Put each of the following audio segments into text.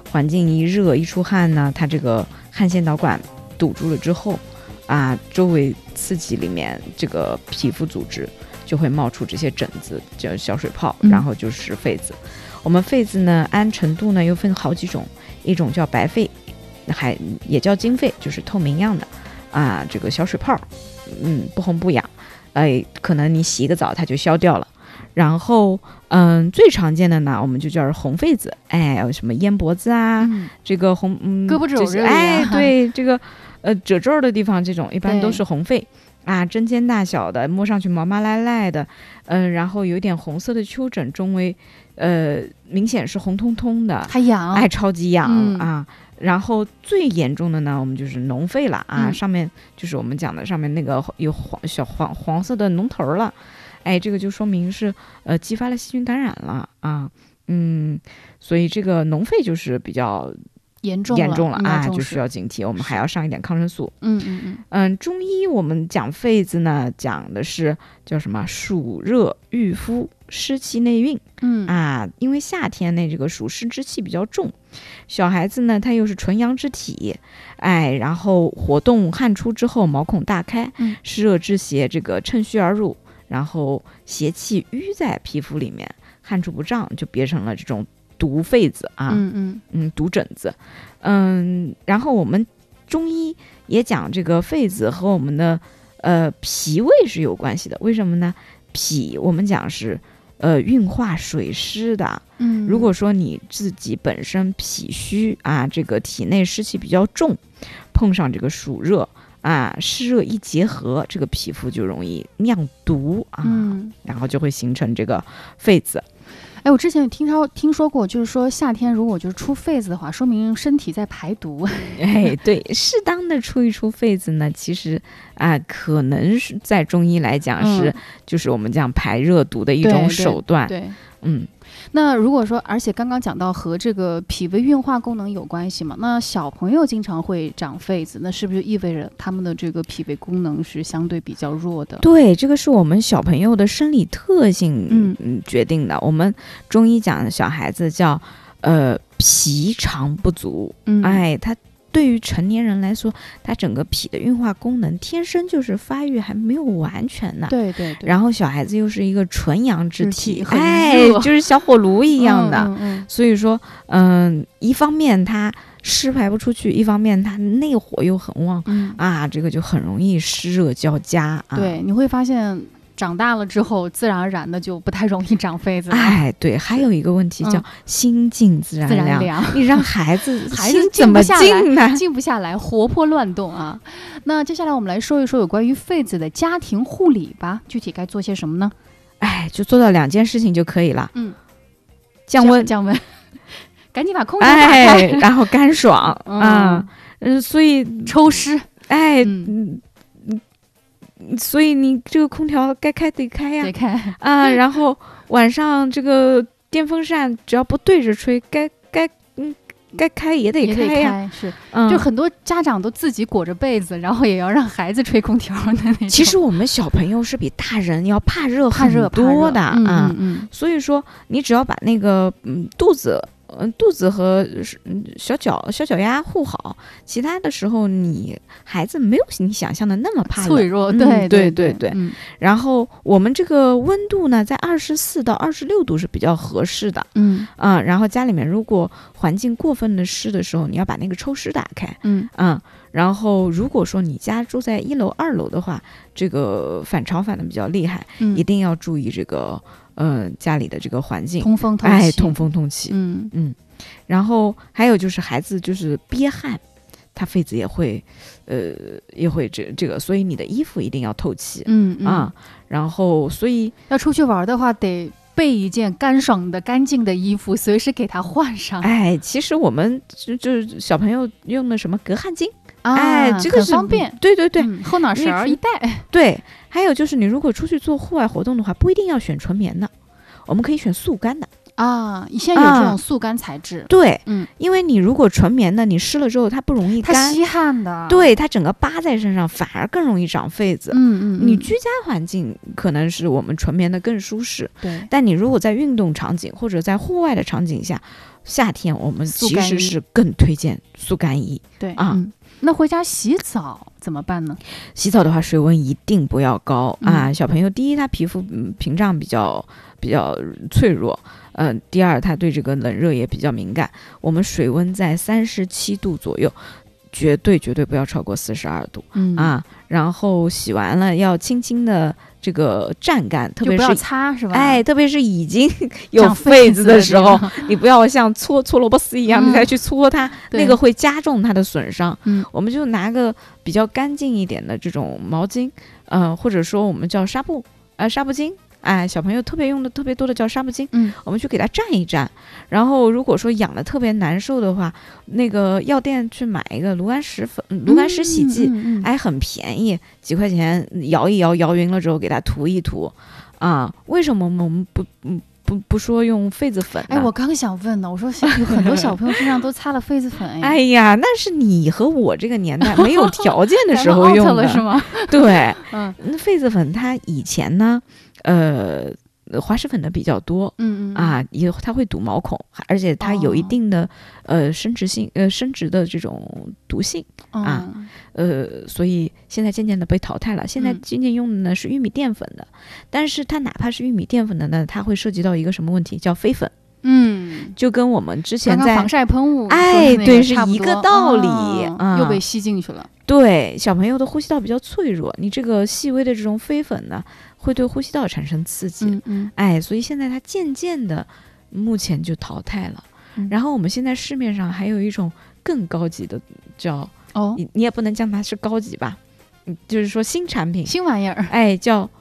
环境一热一出汗呢，它这个汗腺导管堵住了之后啊，周围刺激里面这个皮肤组织就会冒出这些疹子，叫小水泡，然后就是痱子。我们痱子呢，按程度呢又分好几种，一种叫白痱，也叫金痱，就是透明样的啊，这个小水泡，不红不痒，可能你洗一个澡它就消掉了。然后最常见的呢，我们就叫红痱子，什么咽脖子啊，这个红胳膊肘这里对，这个褶皱的地方，这种一般都是红痱啊，针尖大小的，摸上去毛毛赖赖的，然后有点红色的丘疹，周围明显是红彤彤的， 还痒， 超级痒啊。然后最严重的呢，我们就是脓痱了啊，上面就是我们讲的上面那个有黄色的脓头了，这个就说明是激发了细菌感染了啊，所以这个脓痱就是比较严重了啊，就需要警惕，我们还要上一点抗生素。中医我们讲痱子呢，讲的是叫什么？暑热郁肤，湿气内蕴。因为夏天呢，这个暑湿之气比较重，小孩子呢他又是纯阳之体，然后活动汗出之后毛孔大开，湿热之邪这个趁虚而入，然后邪气淤在皮肤里面，汗出不胀，就变成了这种毒痱子啊，毒疹子。然后我们中医也讲这个痱子和我们的脾胃是有关系的，为什么呢？脾我们讲是运化水湿的，如果说你自己本身脾虚啊，这个体内湿气比较重，碰上这个暑热啊，湿热一结合，这个皮肤就容易酿毒啊，然后就会形成这个痱子。 我之前有听说过，就是说夏天如果就是出痱子的话，说明身体在排毒。 对，适当的出一出痱子呢，其实可能是在中医来讲是，就是我们讲排热毒的一种手段。 对。那如果说，而且刚刚讲到和这个脾胃运化功能有关系嘛，那小朋友经常会长痱子，那是不是意味着他们的这个脾胃功能是相对比较弱的？ 对，这个是我们小朋友的生理特性决定的。我们中医讲小孩子叫脾肠不足，他对于成年人来说，他整个脾的运化功能天生就是发育还没有完全呢。 对。 然后小孩子又是一个纯阳之体， 很热， 就是小火炉一样的。所以说，一方面他湿排不出去，一方面他内火又很旺，这个就很容易湿热交加。 对，你会发现长大了之后，自然而然的就不太容易长痱子了。 对，还有一个问题叫心静自然凉。你让孩子心静不下来， 静不下来，活泼乱动啊。那接下来我们来说一说有关于痱子的家庭护理吧，具体该做些什么呢？ 就做到2件事情就可以了。降温， 赶紧把空调打开， 然后干爽所以抽湿， 所以你这个空调该开得开呀， 得开然后晚上这个电风扇只要不对着吹，该开也得开呀。 是，就很多家长都自己裹着被子，然后也要让孩子吹空调的那种。 其实我们小朋友是比大人要怕热很多的啊，所以说你只要把那个肚子和小脚丫护好，其他的时候你孩子没有你想象的那么怕冷脆弱。对。 然后我们这个温度呢，在24到26度是比较合适的。然后家里面如果环境过分的湿的时候，你要把那个抽湿打开。然后如果说你家住在1楼2楼的话，这个反潮反的比较厉害，一定要注意这个家里的这个环境通风通气。然后还有就是孩子就是憋汗，他痱子也会这个，所以你的衣服一定要透气。然后所以要出去玩的话，得备一件干爽的干净的衣服，随时给他换上。 其实我们就是小朋友用的什么隔汗巾这个很方便。 对， 后脑勺一戴。 对，还有就是你如果出去做户外活动的话，不一定要选纯棉的，我们可以选速干的。 现在有这种速干材质。 对，因为你如果纯棉的，你湿了之后它不容易干， 它吸汗的。 对，它整个扒在身上反而更容易长痱子。你居家环境可能是我们纯棉的更舒适， 对， 但你如果在运动场景或者在户外的场景下， 夏天我们其速干衣实是更推荐速干衣。 对啊那回家洗澡怎么办呢？ 洗澡的话，水温一定不要高啊。小朋友第一，他皮肤屏障比较脆弱，第二，他对这个冷热也比较敏感。我们水温在37度左右，绝对不要超过42度啊。然后洗完了要轻轻的这个蘸干，特别是就不要擦是吧？ 特别是已经有痱子的时候，你不要像搓萝卜丝一样，你再去搓它，那个会加重它的损伤。我们就拿个比较干净一点的这种毛巾，或者说我们叫纱布巾。小朋友特别用的特别多的叫纱布巾，我们去给它蘸一蘸。然后如果说痒的特别难受的话，那个药店去买一个炉甘石洗剂，很便宜，几块钱，摇一摇，摇匀了之后给它涂一涂。为什么我们不说用痱子粉呢？ 我刚想问呢，我说有很多小朋友身上都擦了痱子粉。 那是你和我这个年代没有条件的时候用的是吗？ 对，那痱子粉它以前呢，滑石粉的比较多，它会堵毛孔，而且它有一定的生殖的这种毒性所以现在渐渐的被淘汰了。现在渐渐用的呢是玉米淀粉的，但是它哪怕是玉米淀粉的呢，它会涉及到一个什么问题，叫飞粉。就跟我们之前在防晒喷雾， 对，是一个道理又被吸进去了。 对，小朋友的呼吸道比较脆弱，你这个细微的这种飞粉呢，会对呼吸道产生刺激。所以现在它渐渐的，目前就淘汰了。然后我们现在市面上还有一种更高级的，叫你也不能讲它是高级吧，就是说新产品、 新玩意儿， 叫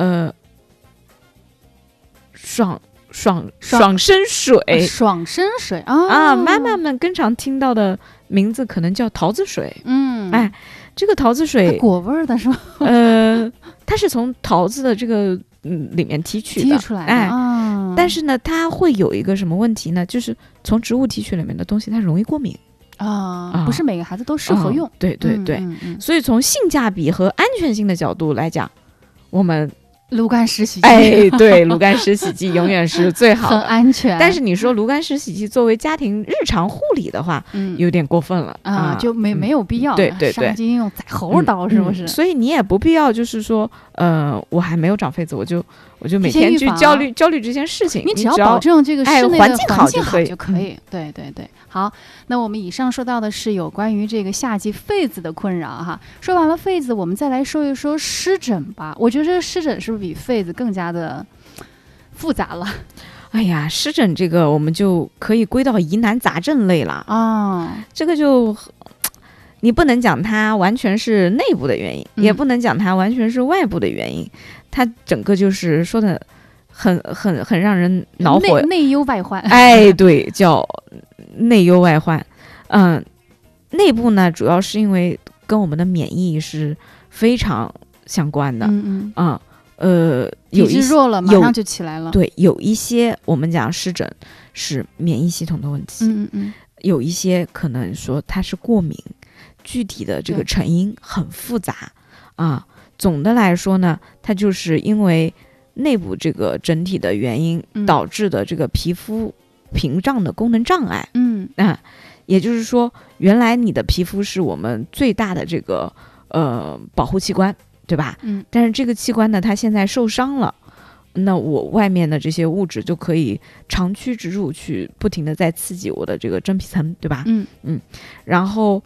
爽身水， 爽身水妈妈们经常听到的名字可能叫桃子水。这个桃子水果味儿的是吗？ 它是从桃子的这个里面提取出来的。 但是呢，它会有一个什么问题呢？就是从植物提取里面的东西，它容易过敏不是每个孩子都适合用。 对，所以从性价比和安全性的角度来讲，我们炉甘石洗剂， 对，炉甘石洗剂永远是最好的， 很安全。 但是你说炉甘石洗剂作为家庭日常护理的话，有点过分了就没有必要。 对， 杀鸡用宰猴刀是不是？ 所以你也不必要，就是说，我还没有长痱子，我就每天去焦虑这件事情。 你只要保证这个室内的环境好就可以。 对。好，那我们以上说到的是有关于这个夏季痱子的困扰哈。说完了痱子，我们再来说一说湿疹吧。我觉得这个湿疹是不是比痱子更加的复杂了？ 湿疹这个我们就可以归到疑难杂症类了这个就你不能讲它完全是内部的原因，也不能讲它完全是外部的原因，它整个就是说的很让人恼火， 内忧外患。 对，叫内忧外患。内部呢，主要是因为跟我们的免疫是非常相关的。 体质弱了，马上就起来了。 对，有一些我们讲湿疹是免疫系统的问题，有一些可能说它是过敏，具体的这个成因很复杂总的来说呢，它就是因为内部这个整体的原因导致的这个皮肤屏障的功能障碍。也就是说，原来你的皮肤是我们最大的这个保护器官，对吧？但是这个器官呢，它现在受伤了，那我外面的这些物质就可以长驱直入，去不停的在刺激我的这个真皮层，对吧？然后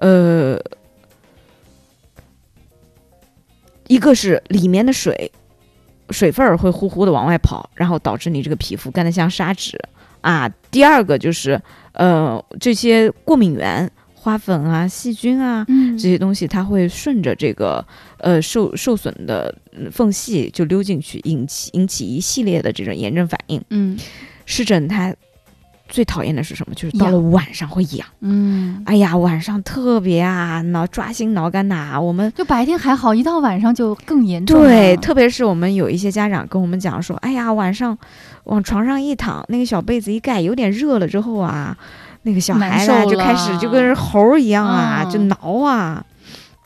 一个是里面的水分会呼呼的往外跑，然后导致你这个皮肤干得像砂纸第二个就是这些过敏源，花粉细菌这些东西，它会顺着这个受损的缝隙就溜进去，引起一系列的这种炎症反应。湿疹它最讨厌的是什么？就是到了晚上会痒。晚上特别抓心挠肝的我们就白天还好，一到晚上就更严重了。 对，特别是我们有一些家长跟我们讲说，晚上往床上一躺，那个小被子一盖，有点热了之后那个小孩子就开始就跟猴一样就挠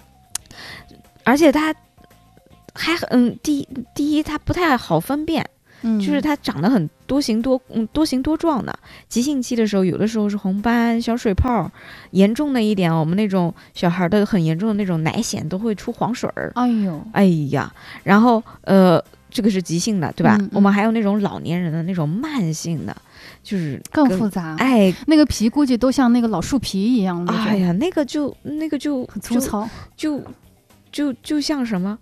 而且他还第一他不太好分辨， 就是它长得很多形多状的。急性期的时候，有的时候是红斑、小水泡，严重的一点，我们那种小孩的很严重的那种奶癣都会出黄水儿。哎呀，然后这个是急性的，对吧？我们还有那种老年人的那种慢性的，就是更复杂。 哎， 那个皮估计都像那个老树皮一样的。 哎呀，那个就很粗糙， 就像什么，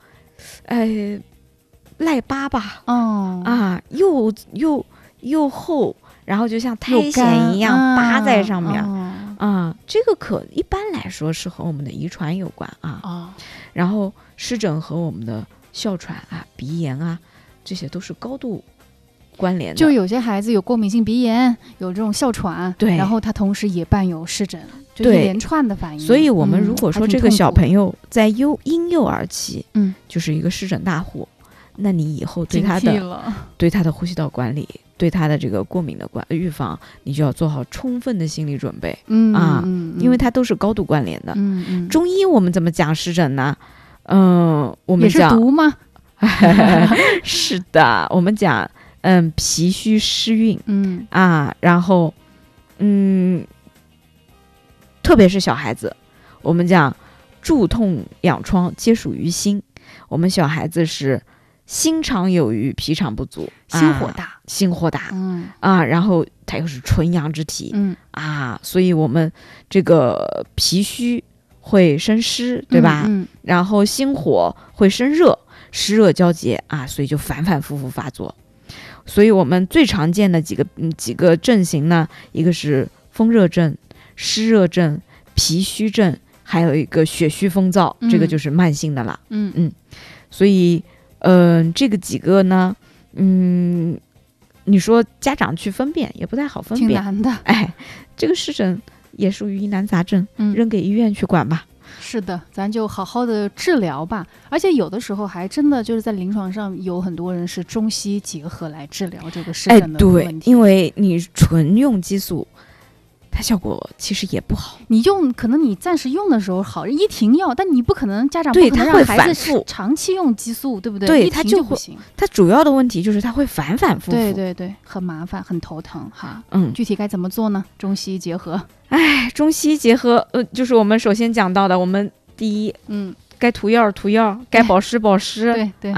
赖粑粑， 又厚，然后就像苔藓一样扒在上面这个一般来说是和我们的遗传有关然后湿疹和我们的哮喘鼻炎这些都是高度关联的。 就是有些孩子有过敏性鼻炎，有这种哮喘， 对， 然后他同时也伴有湿疹，就一连串的反应。 所以我们如果说这个小朋友在婴幼儿期，就是一个湿疹大户，那你以后对他的呼吸道管理，对他的这个过敏的预防，你就要做好充分的心理准备因为它都是高度关联的。中医我们怎么讲湿疹呢？我们讲也是毒吗？ 是的，我们讲脾虚湿运然后特别是小孩子，我们讲蛀痛养疮皆属于心。我们小孩子是心肠有余，脾肠不足，心火大，然后他又是纯阳之体，所以我们这个脾虚会生湿，对吧？然后心火会生热，湿热交结所以就反反复复发作。所以我们最常见的几个症型呢，一个是风热症、湿热症、脾虚症，还有一个血虚风燥，这个就是慢性的了。所以这个几个呢，你说家长去分辨也不太好分辨， 挺难的。 这个湿疹也属于疑难杂症，扔给医院去管吧。 是的，咱就好好的治疗吧。而且有的时候还真的就是在临床上有很多人是中西结合来治疗这个湿疹的问题。 对，因为你纯用激素，它效果其实也不好。 你可能你暂时用的时候好，一停药，但你不可能家长不可能让孩子长期用激素，对不对？ 对， 一停就不行。 它主要的问题就是它会反反复复。 对，很麻烦，很头疼哈。具体该怎么做呢？中西结合。 中西结合，就是我们首先讲到的，我们第一，该涂药，该保湿， 对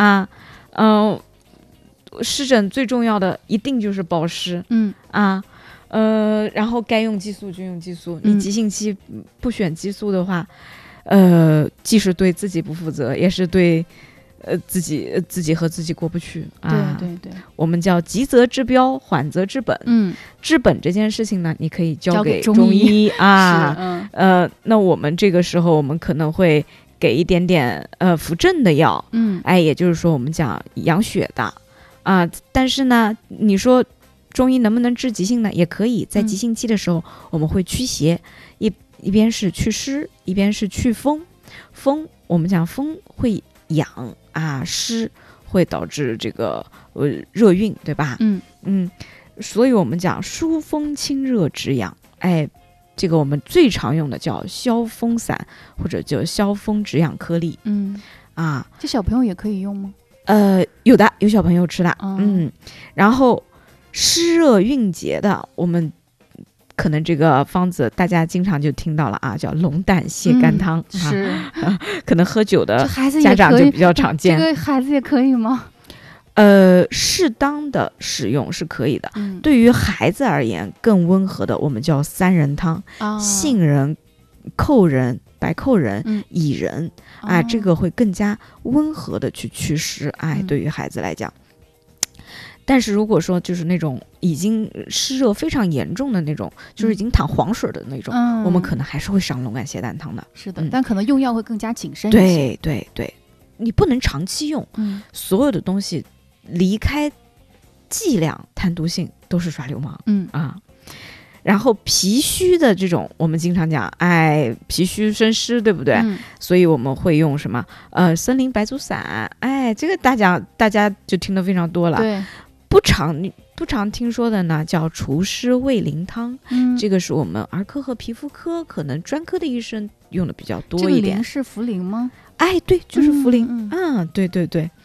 湿疹最重要的一定就是保湿，然后该用激素就用激素。你急性期不选激素的话，既是对自己不负责，也是对自己和自己过不去对， 我们叫急则治标，缓则治本。治本这件事情呢，你可以交给中医那我们这个时候我们可能会给一点点扶正的药，也就是说我们讲养血的但是呢，你说中医能不能治急性呢？也可以，在急性期的时候，我们会驱邪，一边是祛湿，一边是祛风。我们讲风会养湿会导致这个热运，对吧？所以我们讲疏风清热止痒。这个我们最常用的叫消风散，或者叫消风止痒颗粒。 这小朋友也可以用吗？ 有小朋友吃的。然后湿热运结的，我们可能这个方子大家经常就听到了叫龙胆泻肝汤。 是可能喝酒的家长就比较常见。 这个孩子也可以吗？ 适当的使用是可以的。对于孩子而言，更温和的我们叫三仁汤，杏仁、蔻仁、白蔻仁、薏仁这个会更加温和的去祛湿。对于孩子来讲。但是如果说就是那种已经湿热非常严重的那种，就是已经淌黄水的那种，我们可能还是会上龙肝泻胆汤的。 是的，但可能用药会更加谨慎一些。 对，你不能长期用。所有的东西离开剂量贪毒性都是耍流氓。然后脾虚的这种，我们经常讲，脾虚生湿，对不对？所以我们会用什么？森林白术散。这个大家就听得非常多了。 对。 不常听说的呢，叫除湿胃灵汤。这个是我们儿科和皮肤科可能专科的医生用的比较多一点。 这个灵是茯苓吗？ 对，就是茯苓。对。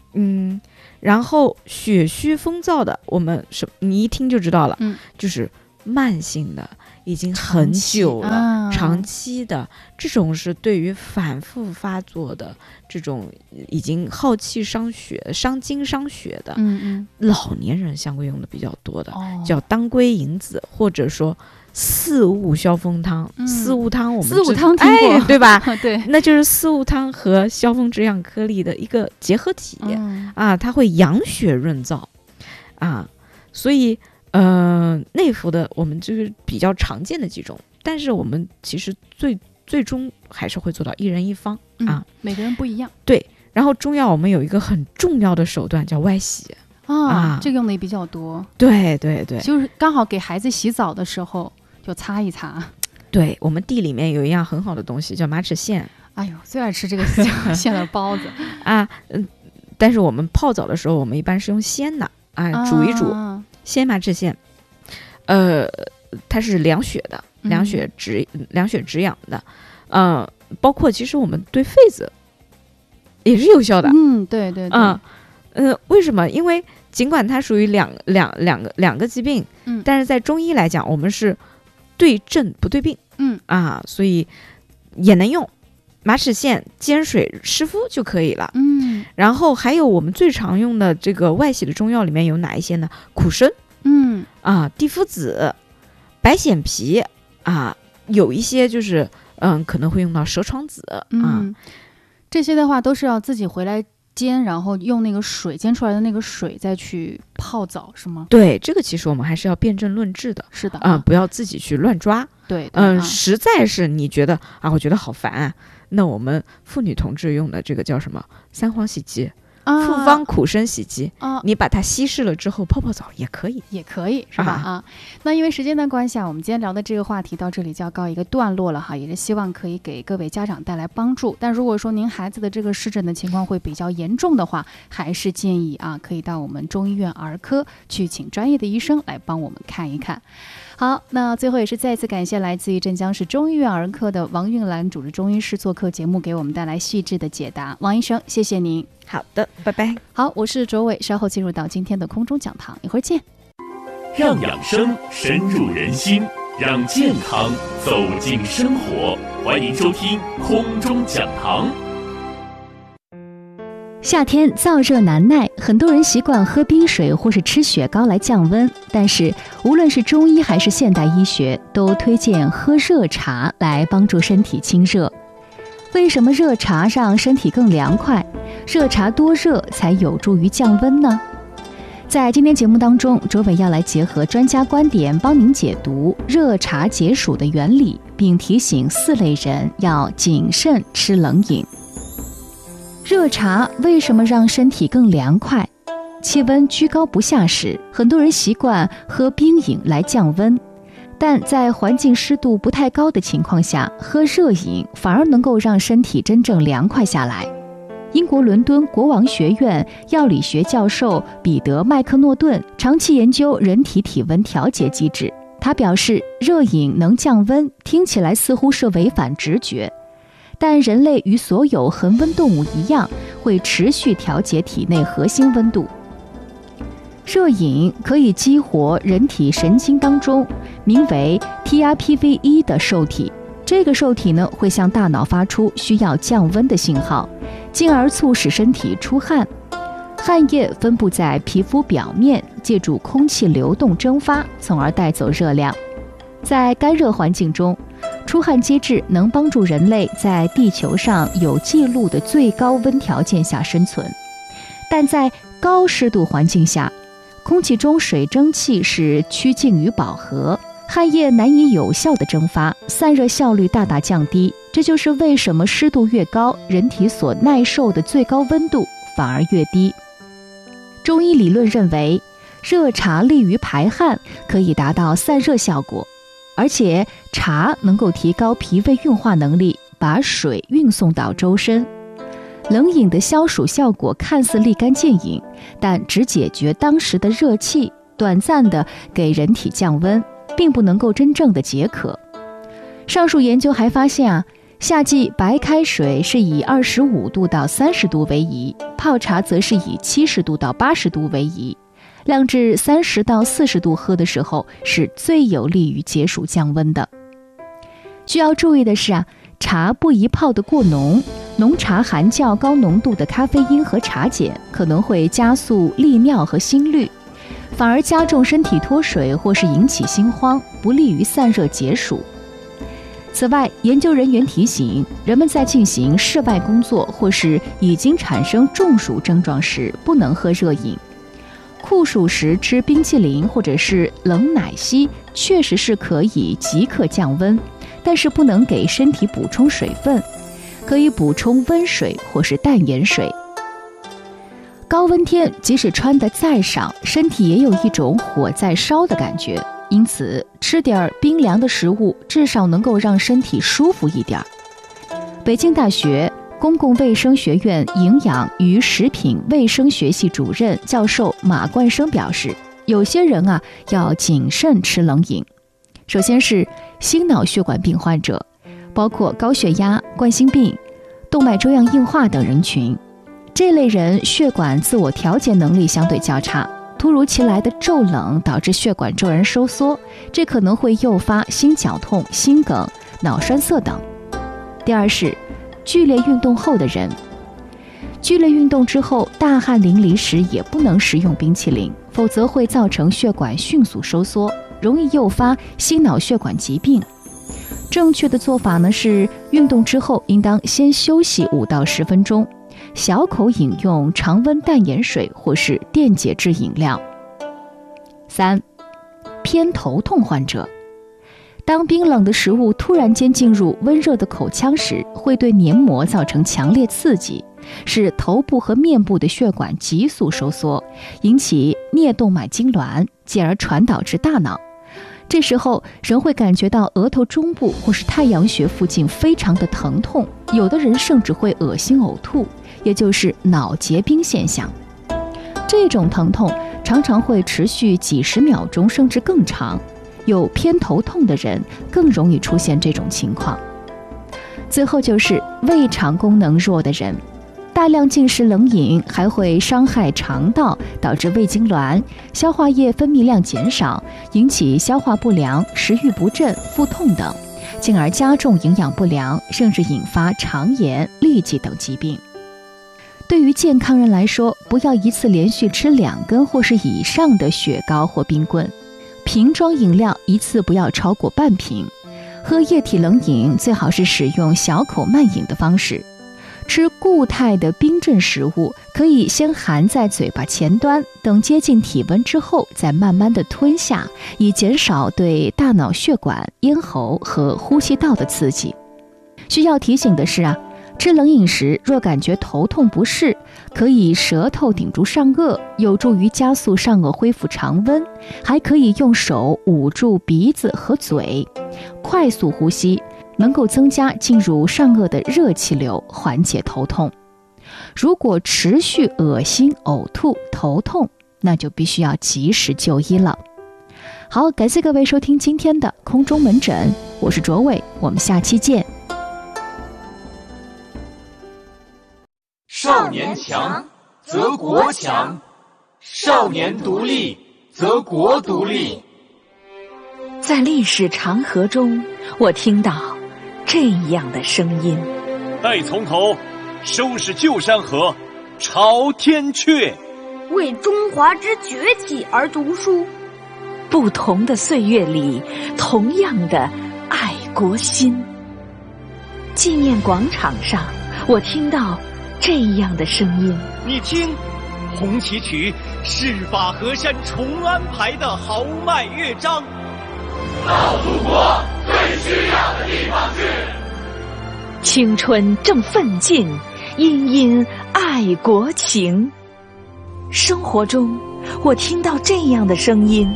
然后血虚风燥的，我们你一听就知道了，就是慢性的，已经很久了，长期的，这种是对于反复发作的这种已经耗气伤血、伤筋伤血的，老年人相对用的比较多的，叫当归银子，或者说四物消风汤。四物汤我们四物汤听过， 对吧？ 对， 那就是四物汤和消风止痒颗粒的一个结合体，它会养血润燥啊，所以内服的我们就是比较常见的几种，但是我们其实最终还是会做到一人一方啊， 每个人不一样。 对，然后中药我们有一个很重要的手段叫外洗这个用的也比较多。 对对对， 就是刚好给孩子洗澡的时候就擦一擦。 对，我们地里面有一样很好的东西叫马齿苋。 哎呦，最爱吃这个馅的包子但是我们泡澡的时候，我们一般是用鲜的煮一煮，鲜马齿苋，它是凉血的，凉血止痒的，包括其实我们对痱子也是有效的。 对对对， 为什么？因为尽管它属于两个疾病，但是在中医来讲，我们是对症不对病，所以也能用马齿苋煎水湿敷就可以了。然后还有我们最常用的这个外洗的中药里面有哪一些呢？苦参，地肤子、白藓皮有一些就是可能会用到蛇床子这些的话都是要自己回来煎，然后用那个水煎出来的那个水再去泡澡，是吗？ 对，这个其实我们还是要辨证论治的。 是的不要自己去乱抓。 对， 实在是你觉得我觉得好烦那我们妇女同志用的这个叫什么三黄洗肌，复方苦参洗肌，你把它稀释了之后泡泡澡也可以， 是吧？那因为时间的关系我们今天聊的这个话题到这里就要告一个段落了也是希望可以给各位家长带来帮助。但如果说您孩子的这个湿疹的情况会比较严重的话，还是建议可以到我们中医院儿科去请专业的医生来帮我们看一看。好，那最后也是再次感谢来自于镇江市中医院儿科的王韵兰主治中医师做客节目，给我们带来细致的解答。王医生，谢谢您。 好的，拜拜。 好，我是卓伟，稍后进入到今天的空中讲堂，一会儿见。 让养生深入人心，让健康走进生活，欢迎收听空中讲堂。 夏天燥热难耐，很多人习惯喝冰水或是吃雪糕来降温，但是无论是中医还是现代医学，都推荐喝热茶来帮助身体清热。为什么热茶让身体更凉快？热茶多热才有助于降温呢？在今天节目当中，卓伟要来结合专家观点，帮您解读热茶解暑的原理，并提醒4类人要谨慎吃冷饮。热茶为什么让身体更凉快？气温居高不下时，很多人习惯喝冰饮来降温，但在环境湿度不太高的情况下，喝热饮反而能够让身体真正凉快下来。英国伦敦国王学院药理学教授彼得·麦克诺顿长期研究人体体温调节机制，他表示，热饮能降温，听起来似乎是违反直觉，但人类与所有恒温动物一样，会持续调节体内核心温度。热饮可以激活人体神经当中名为 TRPV1 的受体，这个受体呢会向大脑发出需要降温的信号，进而促使身体出汗。汗液分布在皮肤表面，借助空气流动蒸发，从而带走热量。在干热环境中，出汗机制能帮助人类在地球上有记录的最高温条件下生存，但在高湿度环境下，空气中水蒸气是趋近于饱和，汗液难以有效的蒸发，散热效率大大降低。这就是为什么湿度越高，人体所耐受的最高温度反而越低。中医理论认为，热茶利于排汗，可以达到散热效果，而且茶能够提高脾胃运化能力，把水运送到周身。冷饮的消暑效果看似立竿见影，但只解决当时的热气，短暂的给人体降温，并不能够真正的解渴。上述研究还发现夏季白开水是以25度到30度为宜，泡茶则是以70度到80度为宜。晾至30到40度喝的时候，是最有利于解暑降温的。需要注意的是茶不宜泡得过浓，浓茶含较高浓度的咖啡因和茶碱，可能会加速利尿和心律，反而加重身体脱水或是引起心慌，不利于散热解暑。此外，研究人员提醒，人们在进行室外工作或是已经产生中暑症状时，不能喝热饮。酷暑时吃冰淇淋或者是冷奶昔，确实是可以即刻降温，但是不能给身体补充水分，可以补充温水或是淡盐水。高温天即使穿得再少，身体也有一种火在烧的感觉，因此吃点冰凉的食物，至少能够让身体舒服一点。北京大学公共卫生学院营养与食品卫生学系主任教授马冠生表示，有些人要谨慎吃冷饮。首先是心脑血管病患者，包括高血压、冠心病、动脉粥样硬化等人群。这类人血管自我调节能力相对较差，突如其来的骤冷导致血管骤然收缩，这可能会诱发心绞痛、心梗、脑栓塞等。第二是剧烈运动后的人，剧烈运动之后大汗淋漓时也不能食用冰淇淋，否则会造成血管迅速收缩，容易诱发心脑血管疾病。正确的做法呢是，运动之后应当先休息5到10分钟，小口饮用常温淡盐水或是电解质饮料。3. 偏头痛患者，当冰冷的食物突然间进入温热的口腔时，会对黏膜造成强烈刺激，使头部和面部的血管急速收缩，引起颞动脉痉挛，进而传导至大脑。这时候人会感觉到额头中部或是太阳穴附近非常的疼痛，有的人甚至会恶心呕吐，也就是脑结冰现象。这种疼痛常常会持续几十秒钟甚至更长，有偏头痛的人更容易出现这种情况。最后就是胃肠功能弱的人，大量进食冷饮还会伤害肠道，导致胃痉挛，消化液分泌量减少，引起消化不良、食欲不振、腹痛等，进而加重营养不良，甚至引发肠炎、痢疾等疾病。对于健康人来说，不要一次连续吃2根或是以上的雪糕或冰棍，瓶装饮料一次不要超过半瓶，喝液体冷饮最好是使用小口慢饮的方式。吃固态的冰镇食物可以先含在嘴巴前端，等接近体温之后再慢慢的吞下，以减少对大脑血管、咽喉和呼吸道的刺激。需要提醒的是吃冷饮时若感觉头痛不适，可以舌头顶住上颚，有助于加速上颚恢复常温，还可以用手捂住鼻子和嘴，快速呼吸，能够增加进入上颚的热气流，缓解头痛。如果持续恶心、呕吐、头痛，那就必须要及时就医了。好，感谢各位收听今天的空中门诊，我是卓伟，我们下期见。 少年强则国强，少年独立则国独立。 在历史长河中，我听到这样的声音： 待从头，收拾旧山河，朝天阙， 为中华之崛起而读书。 不同的岁月里，同样的爱国心。纪念广场上，我听到这样的声音： 你听，红旗曲是把河山重安排的豪迈乐章。到祖国最需要的地方去。 青春正奋进，殷殷爱国情。生活中，我听到这样的声音：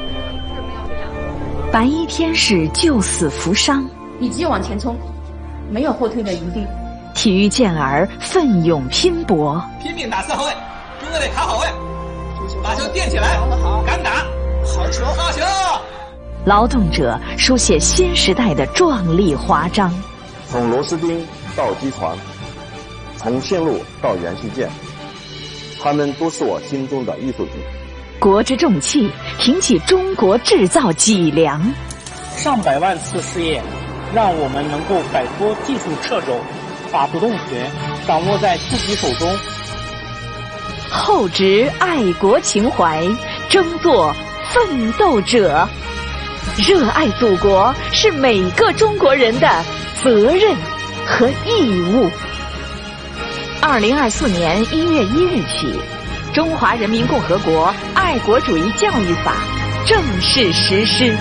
白衣天使救死扶伤， 你继续往前冲，没有后退的余地。 体育健儿奋勇拼搏， 拼命打4号位，中卫得卡好位，把球垫起来，敢打，好球，好球！ 劳动者书写新时代的壮丽华章。 从螺丝钉到机床，从线路到元器件，他们都是我心中的艺术品。 国之重器，挺起中国制造脊梁。 上百万次试验，让我们能够摆脱技术掣肘，把主动权掌握在自己手中。 厚植爱国情怀，争做奋斗者。热爱祖国是每个中国人的责任和义务。2024年1月1日起，《中华人民共和国爱国主义教育法》正式实施。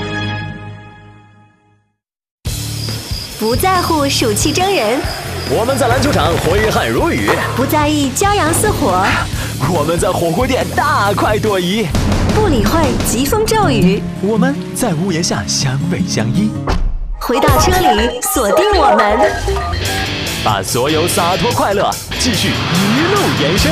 不在乎暑气蒸人， 我们在篮球场挥汗如雨； 不在意骄阳似火， 我们在火锅店大快朵颐； 不理会疾风骤雨， 我们在屋檐下相偎相依。 回到车里，锁定我们， 把所有洒脱快乐继续一路延伸。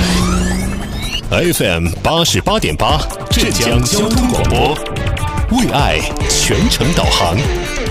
FM 88.8，浙江交通广播，为爱全程导航。